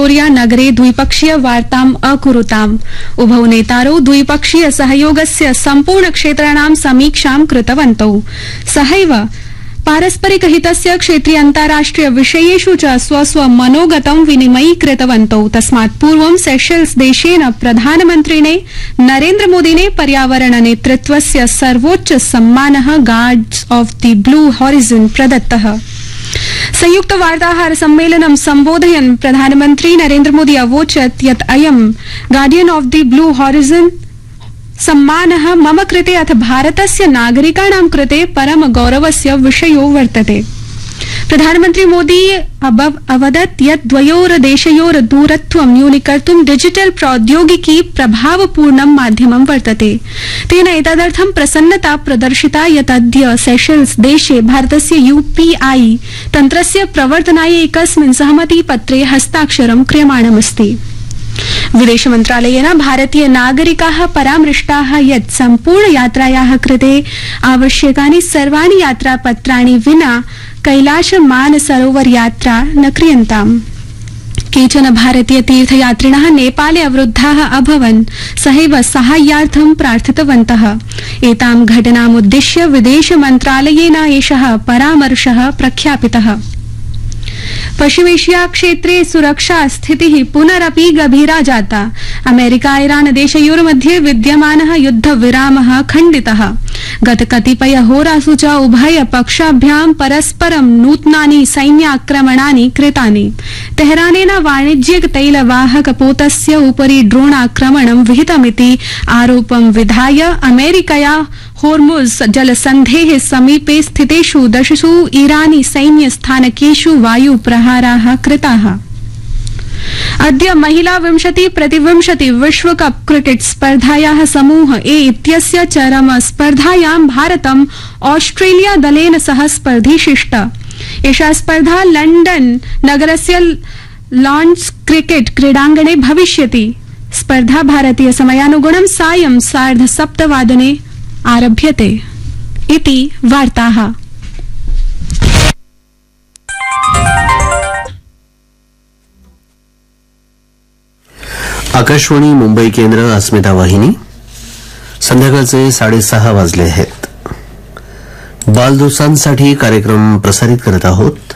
Pretoria नगरे द्विपक्षीय वार्ताम् अकुरुताम्। उभौ नेतारौ द्विपक्षीय सहयोगस्य सम्पूर्ण क्षेत्राणां समीक्षां कृतवन्तौ। सहैव पारस्परिक हितस्य क्षेत्रीय अन्ताराष्ट्रिय विषयेषु च स्वस्व मनोगतं विनिमयीकृतवन्तौ। तस्मात् पूर्वं सेशेल्स देशेन प्रधानमन्त्रिणे नरेन्द्र मोदिने पर्यावरण नेतृत्वस्य सर्वोच्च सम्मानः guards of the blue horizon प्रदत्तः। संयुक्त वार्ताहर सम्मेलनं सम्बोधयन् प्रधानमन्त्री नरेन्द्र मोदी अवोचत् यत् अयं guardian of the blue horizon सम्मानः मम कृते अथ भारतस्य नागरिकाणां कृते परम गौरवस्य विषयो वर्तते। प्रधानमन्त्री मोदी अवदत् यत् द्वयोर्देशयोर् दूरत्वं न्यूनीकर्तुं डिजिटल प्रौद्योगिकी प्रभावपूर्णं माध्यमं वर्तते। तेन एतदर्थं प्रसन्नता प्रदर्शिता यत् अद्य सेशेल्स देशे भारतस्य यूपीआई तन्त्रस्य प्रवर्तनाय एकस्मिन् सहमतिपत्रे हस्ताक्षरं क्रियमाणमस्ति। विदेश मंत्रालयेन भारतीय नागरिकाः परामृष्टाः यत् सम्पूर्ण यात्रायाः कृते आवश्यकानि सर्वाणि यात्रापत्राणि विना कैलाश मानसरोवर यात्रा न क्रियन्ताम्। केचन भारतीय तीर्थयात्रिणः नेपाले अवरुद्धाः अभवन् सहैव साहाय्यार्थं प्रार्थितवन्तः। एतां घटनामुद्दिश्य विदेश मन्त्रालयेन एषः परामर्शः प्रख्यापितः। पश्चिमेशिया क्षेत्रे सुरक्षा स्थितिः पुनरपि गभीरा जाता। अमेरिका ईरान देशयोर्मध्ये विद्यमानः युद्धविरामः खण्डितः। गत कतिपय होरासु च उभय पक्षाभ्यां परस्परं नूतनानि सैन्याक्रमणानि कृतानि। तेहरानेन वाणिज्यिक तैलवाहक पोतस्य उपरि ड्रोणाक्रमणं विहितमिति आरोपं विधाय अमेरिकया होर्मुज जलसन्धेः समीपे स्थितेषु 10 ईरानी सैन्यस्थानकेषु वायुप्रहाराः कृताः। अद्य महिला 20-20 विश्वकप क्रिकेट स्पर्धायाः समूह ए इत्यस्य चरम स्पर्धायां भारतम् ऑस्ट्रेलिया दलेन सह स्पर्धिशिष्ट। एषा स्पर्धा लण्डन नगरस्य लॉर्ड्स क्रिकेट क्रीडाङ्गणे भविष्यति। स्पर्धा भारतीय समयानुगुणं सायं 7:30 वादने आरभ्यते। इति वार्ताः। आकाशवाणी मुंबई केंद्र अस्मिता वाहिनी संध्याकाळचे 6:30 वाजले आहेत। बालदोसांसाठी कार्यक्रम प्रसारित करत आहोत।